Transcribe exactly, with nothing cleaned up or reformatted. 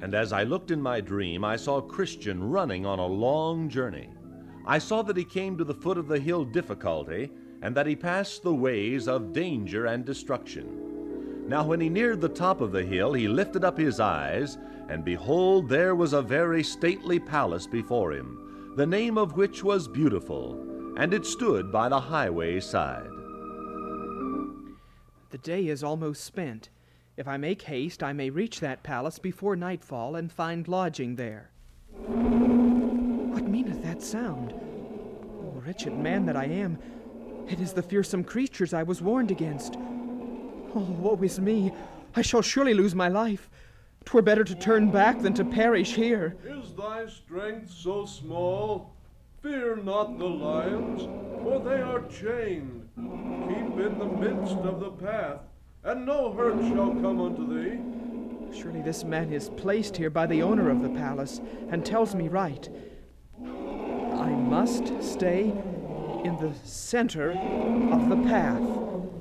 And as I looked in my dream, I saw Christian running on a long journey. I saw that he came to the foot of the hill Difficulty, and that he passed the ways of danger and destruction. Now when he neared the top of the hill, he lifted up his eyes, and behold, there was a very stately palace before him, the name of which was Beautiful, and it stood by the highway side. The day is almost spent. If I make haste, I may reach that palace before nightfall and find lodging there. What meaneth that sound? Oh, wretched man that I am, it is the fearsome creatures I was warned against. Oh, woe is me! I shall surely lose my life. 'Twere better to turn back than to perish here. Is thy strength so small? Fear not the lions, for they are chained. Keep in the midst of the path, and no hurt shall come unto thee. Surely this man is placed here by the owner of the palace, and tells me right. I must stay in the center of the path.